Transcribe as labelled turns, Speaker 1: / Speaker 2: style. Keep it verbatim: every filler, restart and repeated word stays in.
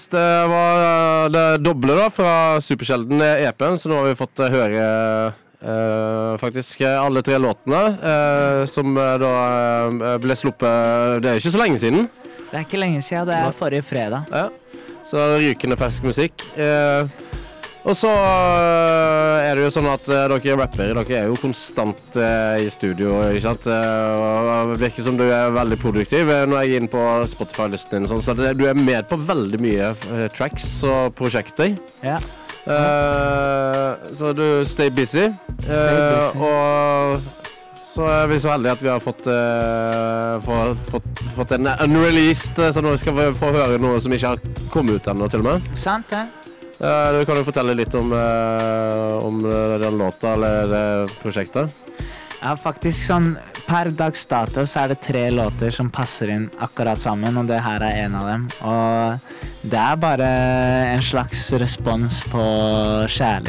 Speaker 1: Det var det doble da fra Supersjelden E P-en, så nå har vi fått høre eh, faktisk alle tre låtene eh, som da eh, ble sluppet, det er ikke så lenge siden.
Speaker 2: Det er ikke lenge siden, det er forrige fredag.
Speaker 1: Ja, så rykende fersk musikk. Eh, og så eh, er det jo sånn at eh, dere rappere, dere er jo konstant eh, i studio, ikke sant? Eh, og det virker som du er veldig produktiv. Eh, Nå er jeg inne på Spotify-listen din, sånn, så det, du er med på veldig mye eh, tracks og prosjekter.
Speaker 2: Ja.
Speaker 1: Eh, så du stay busy.
Speaker 2: Stay busy.
Speaker 1: Eh, og så er vi så heldige at vi har fått, eh, fått, fått, fått en unreleased, så nå skal vi få høre noe som ikke har kommet ut ennå til og med.
Speaker 2: Sant det?
Speaker 1: Uh, du kan jo fortelle litt om, uh, om den låta eller det prosjektet.
Speaker 2: Ja, faktisk sånn, per dags dato så er det tre låter som passer inn akkurat sammen, og det her er en av dem. Og det er bare en slags respons på kjærlighet.